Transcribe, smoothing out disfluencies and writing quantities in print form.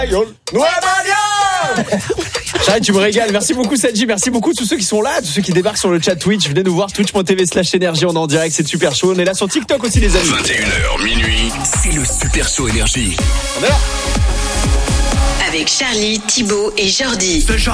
Charlie, tu me régales. Merci beaucoup Sadji, merci beaucoup tous ceux qui sont là, tous ceux qui débarquent sur le chat Twitch. Venez nous voir, twitch.tv/énergie, on est en direct, c'est super chaud. On est là sur TikTok aussi les amis. 21h minuit, c'est le Super Show Énergie. On est là. Avec Charlie, Thibaut et Jordi.